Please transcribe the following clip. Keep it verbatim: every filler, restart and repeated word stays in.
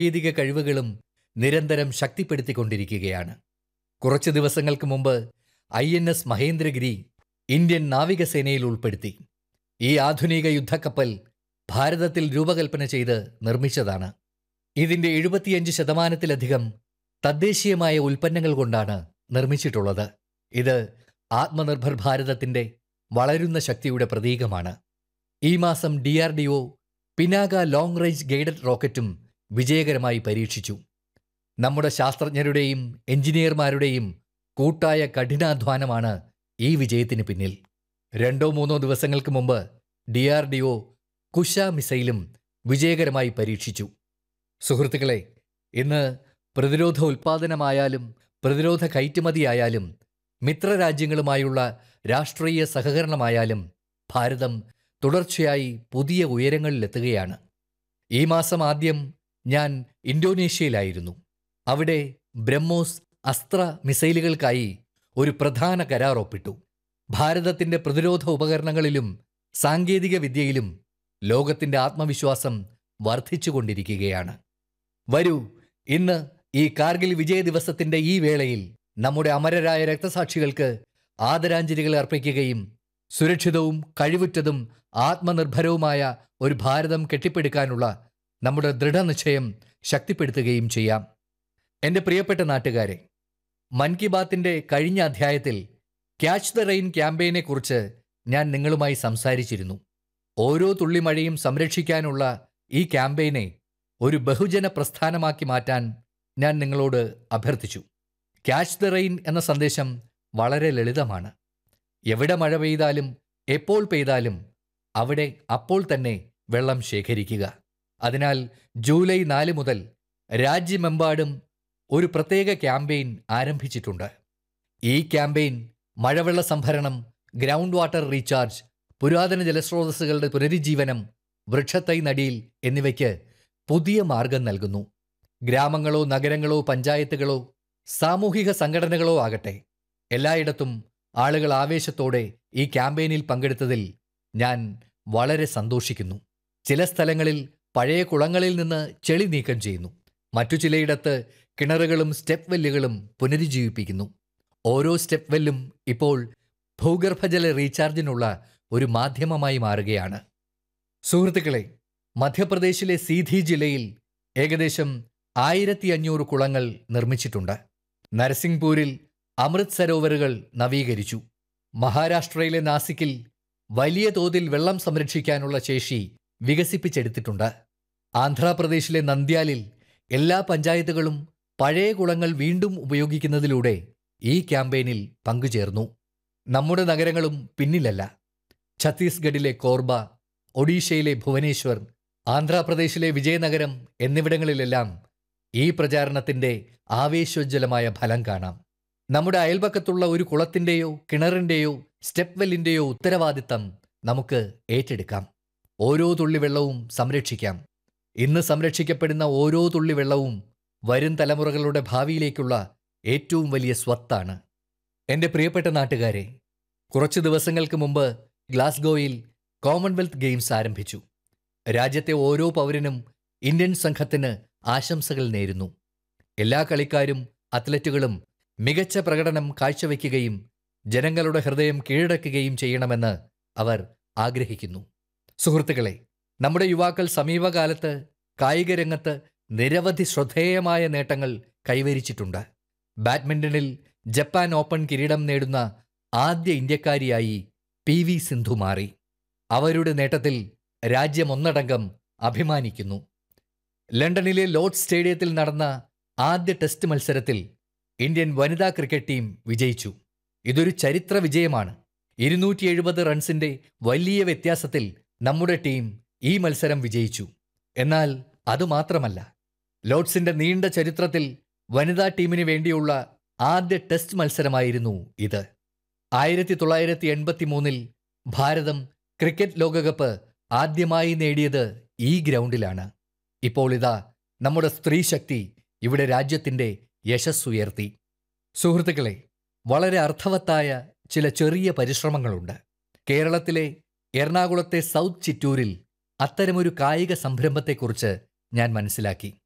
സാങ്കേതിക കഴിവുകളും നിരന്തരം ശക്തിപ്പെടുത്തിക്കൊണ്ടിരിക്കുകയാണ്. കുറച്ച് ദിവസങ്ങൾക്ക് മുമ്പ് I N S Mahendragiri Indian നാവികസേനയിൽ ഉൾപ്പെടുത്തി. ഈ ആധുനിക യുദ്ധക്കപ്പൽ ഭാരതത്തിൽ രൂപകൽപ്പന ചെയ്ത് നിർമ്മിച്ചതാണ്. ഇതിന്റെ എഴുപത്തിയഞ്ച് ശതമാനത്തിലധികം തദ്ദേശീയമായ ഉൽപ്പന്നങ്ങൾ കൊണ്ടാണ് നിർമ്മിച്ചിട്ടുള്ളത്. ഇത് ആത്മനിർഭർ ഭാരതത്തിന്റെ വളരുന്ന ശക്തിയുടെ പ്രതീകമാണ്. ഈ മാസം D R D O Pinaka long range guided റോക്കറ്റും വിജയകരമായി പരീക്ഷിച്ചു. നമ്മുടെ ശാസ്ത്രജ്ഞരുടെയും എഞ്ചിനീയർമാരുടെയും കൂട്ടായ കഠിനാധ്വാനമാണ് ഈ വിജയത്തിന് പിന്നിൽ. രണ്ടോ മൂന്നോ ദിവസങ്ങൾക്ക് മുമ്പ് D R D O Kusha മിസൈലും വിജയകരമായി പരീക്ഷിച്ചു. സുഹൃത്തുക്കളെ, ഇന്ന് പ്രതിരോധ ഉൽപ്പാദനമായാലും പ്രതിരോധ കയറ്റുമതിയായാലും മിത്രരാജ്യങ്ങളുമായുള്ള രാഷ്ട്രീയ സഹകരണമായാലും ഭാരതം തുടർച്ചയായി പുതിയ ഉയരങ്ങളിലെത്തുകയാണ്. ഈ മാസം ആദ്യം ഞാൻ ഇന്തോനേഷ്യയിലായിരുന്നു. അവിടെ ബ്രഹ്മോസ് അസ്ത്ര മിസൈലുകൾക്കായി ഒരു പ്രധാന കരാർ ഒപ്പിട്ടു. ഭാരതത്തിന്റെ പ്രതിരോധ ഉപകരണങ്ങളിലും സാങ്കേതിക വിദ്യയിലും ലോകത്തിന്റെ ആത്മവിശ്വാസം വർദ്ധിച്ചുകൊണ്ടിരിക്കുകയാണ്. വരൂ, ഇന്ന് ഈ കാർഗിൽ വിജയ ദിവസത്തിന്റെ ഈ വേളയിൽ നമ്മുടെ അമരരായ രക്തസാക്ഷികൾക്ക് ആദരാഞ്ജലികൾ അർപ്പിക്കുകയും സുരക്ഷിതവും കഴിവുറ്റതും ആത്മനിർഭരവുമായ ഒരു ഭാരതം കെട്ടിപ്പടുക്കാനുള്ള നമ്മുടെ ദൃഢനിശ്ചയം ശക്തിപ്പെടുത്തുകയും ചെയ്യാം. എൻ്റെ പ്രിയപ്പെട്ട നാട്ടുകാരെ, മൻ കി ബാത്തിന്റെ കഴിഞ്ഞ അധ്യായത്തിൽ ക്യാച്ച് ദ റെയിൻ ക്യാമ്പയിനെക്കുറിച്ച് ഞാൻ നിങ്ങളുമായി സംസാരിച്ചിരുന്നു. ഓരോ തുള്ളി മഴയും സംരക്ഷിക്കാനുള്ള ഈ ക്യാമ്പയിനെ ഒരു ബഹുജന പ്രസ്ഥാനമാക്കി മാറ്റാൻ ഞാൻ നിങ്ങളോട് അഭ്യർത്ഥിച്ചു. ക്യാച്ച് ദ റെയിൻ എന്ന സന്ദേശം വളരെ ലളിതമാണ്. എവിടെ മഴ പെയ്താലും എപ്പോൾ പെയ്താലും അവിടെ അപ്പോൾ തന്നെ വെള്ളം ശേഖരിക്കുക. അതിനാൽ ജൂലൈ നാല് മുതൽ രാജ്യമെമ്പാടും ഒരു പ്രത്യേക ക്യാമ്പയിൻ ആരംഭിച്ചിട്ടുണ്ട്. ഈ ക്യാമ്പയിൻ മഴവെള്ള സംഭരണം, ഗ്രൗണ്ട് വാട്ടർ റീചാർജ്, പുരാതന ജലസ്രോതസ്സുകളുടെ പുനരുജ്ജീവനം, വൃക്ഷത്തൈ നടീൽ എന്നിവയ്ക്ക് പുതിയ മാർഗം നൽകുന്നു. ഗ്രാമങ്ങളോ നഗരങ്ങളോ പഞ്ചായത്തുകളോ സാമൂഹിക സംഘടനകളോ ആകട്ടെ, എല്ലായിടത്തും ആളുകൾ ആവേശത്തോടെ ഈ ക്യാമ്പയിനിൽ പങ്കെടുത്തതിൽ ഞാൻ വളരെ സന്തോഷിക്കുന്നു. ചില സ്ഥലങ്ങളിൽ പഴയ കുളങ്ങളിൽ നിന്ന് ചെളി നീക്കം ചെയ്യുന്നു. മറ്റു ചിലയിടത്ത് കിണറുകളും സ്റ്റെപ്പ് വെല്ലുകളും പുനരുജ്ജീവിപ്പിക്കുന്നു. ഓരോ സ്റ്റെപ്പ് വെല്ലും ഇപ്പോൾ ഭൂഗർഭജല റീചാർജിനുള്ള ഒരു മാധ്യമമായി മാറുകയാണ്. സുഹൃത്തുക്കളെ, മധ്യപ്രദേശിലെ സീധി ജില്ലയിൽ ഏകദേശം ആയിരത്തി അഞ്ഞൂറ് കുളങ്ങൾ നിർമ്മിച്ചിട്ടുണ്ട്. നരസിംഗ്പൂരിൽ അമൃത് സരോവറുകൾ നവീകരിച്ചു. മഹാരാഷ്ട്രയിലെ നാസിക്കിൽ വലിയ തോതിൽ വെള്ളം സംരക്ഷിക്കാനുള്ള ശേഷി വികസിപ്പിച്ചെടുത്തിട്ടുണ്ട്. ആന്ധ്രാപ്രദേശിലെ നന്ദ്യാലിൽ എല്ലാ പഞ്ചായത്തുകളും പഴയ കുളങ്ങൾ വീണ്ടും ഉപയോഗിക്കുന്നതിലൂടെ ഈ ക്യാമ്പയിനിൽ പങ്കുചേർന്നു. നമ്മുടെ നഗരങ്ങളും പിന്നിലല്ല. ഛത്തീസ്ഗഡിലെ കോർബ, ഒഡീഷയിലെ ഭുവനേശ്വർ, ആന്ധ്രാപ്രദേശിലെ വിജയനഗരം എന്നിവിടങ്ങളിലെല്ലാം ഈ പ്രചാരണത്തിന്റെ ആവേശോജ്വലമായ ഫലം കാണാം. നമ്മുടെ അയൽപക്കത്തുള്ള ഒരു കുളത്തിന്റെയോ കിണറിന്റെയോ സ്റ്റെപ്പ് വെല്ലിന്റെയോ ഉത്തരവാദിത്തം നമുക്ക് ഏറ്റെടുക്കാം. ഓരോ തുള്ളി വെള്ളവും സംരക്ഷിക്കാം. ഇന്ന് സംരക്ഷിക്കപ്പെടുന്ന ഓരോ തുള്ളി വെള്ളവും വരും തലമുറകളുടെ ഭാവിയിലേക്കുള്ള ഏറ്റവും വലിയ സ്വത്താണ്. എൻ്റെ പ്രിയപ്പെട്ട നാട്ടുകാരെ, കുറച്ച് ദിവസങ്ങൾക്ക് മുമ്പ് ഗ്ലാസ്ഗോയിൽ കോമൺവെൽത്ത് ഗെയിംസ് ആരംഭിച്ചു. രാജ്യത്തെ ഓരോ പൗരനും ഇന്ത്യൻ സംഘത്തിന് ആശംസകൾ നേരുന്നു. എല്ലാ കളിക്കാരും അത്ലറ്റുകളും മികച്ച പ്രകടനം കാഴ്ചവെക്കുകയും ജനങ്ങളുടെ ഹൃദയം കീഴടക്കുകയും ചെയ്യണമെന്ന് അവർ ആഗ്രഹിക്കുന്നു. സുഹൃത്തുക്കളെ, നമ്മുടെ യുവാക്കൾ സമീപകാലത്ത് കായിക രംഗത്ത് നിരവധി ശ്രദ്ധേയമായ നേട്ടങ്ങൾ കൈവരിച്ചിട്ടുണ്ട്. ബാഡ്മിന്റണിൽ ജപ്പാൻ ഓപ്പൺ കിരീടം നേടുന്ന ആദ്യ ഇന്ത്യക്കാരിയായി പി വി സിന്ധു മാറി. അവരുടെ നേട്ടത്തിൽ രാജ്യം ഒന്നടങ്കം അഭിമാനിക്കുന്നു. ലണ്ടനിലെ ലോർഡ്സ് സ്റ്റേഡിയത്തിൽ നടന്ന ആദ്യ ടെസ്റ്റ് മത്സരത്തിൽ ഇന്ത്യൻ വനിതാ ക്രിക്കറ്റ് ടീം വിജയിച്ചു. ഇതൊരു ചരിത്ര വിജയമാണ്. ഇരുന്നൂറ്റി എഴുപത് റൺസിന്റെ വലിയ വ്യത്യാസത്തിൽ നമ്മുടെ ടീം ഈ മത്സരം വിജയിച്ചു. എന്നാൽ അതുമാത്രമല്ല, ലോർഡ്സിന്റെ നീണ്ട ചരിത്രത്തിൽ വനിതാ ടീമിന് വേണ്ടിയുള്ള ആദ്യ ടെസ്റ്റ് മത്സരമായിരുന്നു ഇത്. ആയിരത്തി തൊള്ളായിരത്തി എൺപത്തി മൂന്നിൽ ഭാരതം ക്രിക്കറ്റ് ലോകകപ്പ് ആദ്യമായി നേടിയത് ഈ ഗ്രൗണ്ടിലാണ്. ഇപ്പോൾ ഇതാ നമ്മുടെ സ്ത്രീശക്തി ഇവിടെ രാജ്യത്തിന്റെ യശസ്സുയർത്തി. സുഹൃത്തുക്കളെ, വളരെ അർത്ഥവത്തായ ചില ചെറിയ പരിശ്രമങ്ങളുണ്ട്. കേരളത്തിലെ എറണാകുളത്തെ സൗത്ത് ചിറ്റൂരിൽ അത്തരമൊരു കായിക സംരംഭത്തെക്കുറിച്ച് ഞാൻ മനസ്സിലാക്കി.